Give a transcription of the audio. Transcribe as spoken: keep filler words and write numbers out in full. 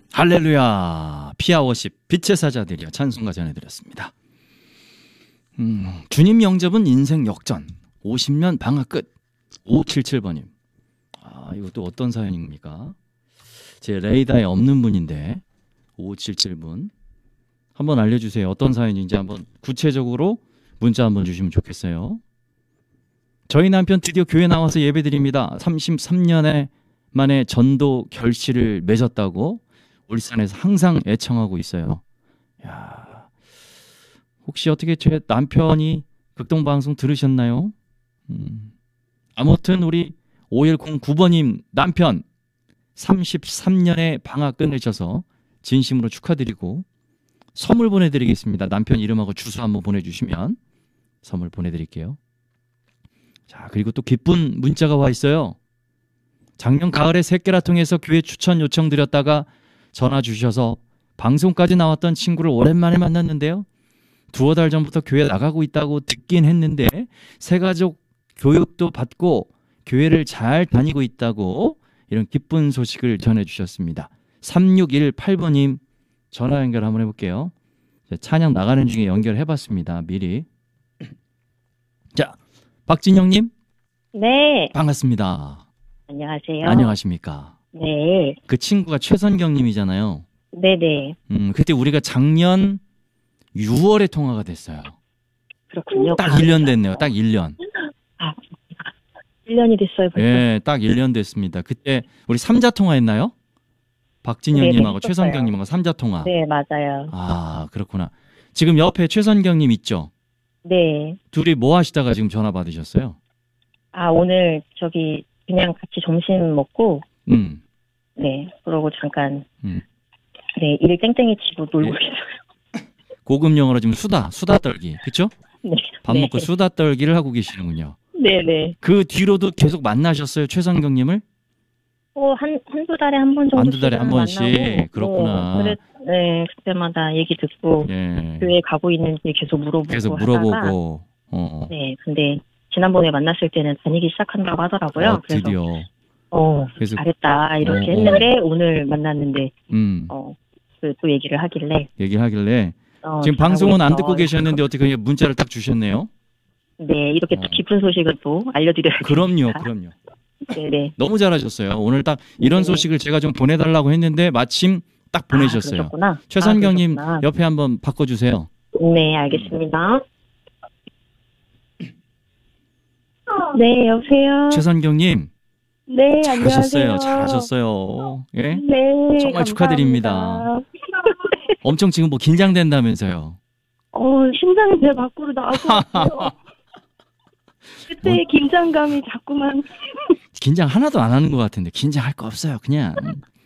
할렐루야. 피아워십 빛의 사자들이여 찬송가 전해드렸습니다. 음, 주님 영접은 인생 역전. 오십 년 방학 끝. 오칠칠 번님. 아, 이것도 어떤 사연입니까? 제 레이더에 없는 분인데 오칠칠 번 한번 알려주세요. 어떤 사연인지 한번 구체적으로 문자 한번 주시면 좋겠어요. 저희 남편 드디어 교회 나와서 예배드립니다. 삼십삼 년에 만에 전도 결실을 맺었다고 울산에서 항상 애청하고 있어요. 야, 혹시 어떻게 제 남편이 극동방송 들으셨나요? 음, 아무튼 우리 오일공구 번님 남편 삼십삼 년의 방학 끝내셔서 진심으로 축하드리고 선물 보내드리겠습니다. 남편 이름하고 주소 한번 보내주시면 선물 보내드릴게요. 자, 그리고 또 기쁜 문자가 와 있어요. 작년 가을에 새끼라 통해서 교회 추천 요청 드렸다가 전화 주셔서 방송까지 나왔던 친구를 오랜만에 만났는데요. 두어 달 전부터 교회 나가고 있다고 듣긴 했는데 새가족 교육도 받고 교회를 잘 다니고 있다고 이런 기쁜 소식을 전해주셨습니다. 삼육일팔 번님 전화 연결 한번 해볼게요. 찬양 나가는 중에 연결해봤습니다. 미리. 자, 박진영님. 네. 반갑습니다. 안녕하세요. 안녕하십니까. 네. 그 친구가 최선경님이잖아요. 네네. 음, 그때 우리가 작년 유월에 통화가 됐어요. 그렇군요. 딱 일 년 됐네요. 딱 일 년. 아, 일 년이 됐어요. 벌써. 네, 딱 일 년 됐습니다. 그때 우리 삼자 통화했나요? 박진영님하고 네, 최선경님하고 삼자 통화. 네, 맞아요. 아, 그렇구나. 지금 옆에 최선경님 있죠? 네. 둘이 뭐 하시다가 지금 전화 받으셨어요? 아, 오늘 저기 그냥 같이 점심 먹고 음. 네, 그러고 잠깐 음. 네, 일 땡땡이 치고 놀고 예? 있어요. 고급 영어로 지금 수다, 수다 떨기. 그렇죠? 네. 밥 네. 먹고 수다 떨기를 하고 계시는군요. 네, 네. 그 뒤로도 계속 만나셨어요, 최선경님을? 어, 한, 한두 달에 한 번 정도. 한두 달에 한 번씩. 만나고, 그렇구나. 뭐, 그래, 네, 그때마다 얘기 듣고 예. 교회 가고 있는지 계속 물어보고 계속 하다가, 물어보고. 어. 네, 근데 지난번에 만났을 때는 다니기 시작한다고 하더라고요. 어, 그래서 드디어. 어, 그래서- 잘했다 이렇게 어, 어. 했는데 오늘 만났는데 음. 어, 그 또 얘기를 하길래 얘기를 하길래 어, 지금 잘하고 방송은 안 있어. 듣고 계셨는데 어떻게 그냥 문자를 딱 주셨네요? 네, 이렇게 어. 또 깊은 소식을 또 알려드려야 그럼요, 그럼요. 네네. 너무 잘하셨어요. 오늘 딱 이런 네. 소식을 제가 좀 보내달라고 했는데 마침 딱 보내셨어요. 아, 그러셨구나. 최선경님 아, 그러셨구나. 옆에 한번 바꿔주세요. 네, 알겠습니다. 네, 여보세요. 최선경님 네, 잘하셨어요. 안녕하세요. 잘하셨어요. 예? 네, 정말 감사합니다. 축하드립니다. 엄청 지금 뭐 긴장된다면서요. 어, 심장이 배 밖으로 나왔어요. 그때 뭐- 긴장감이 자꾸만. 긴장 하나도 안 하는 것 같은데 긴장할 거 없어요. 그냥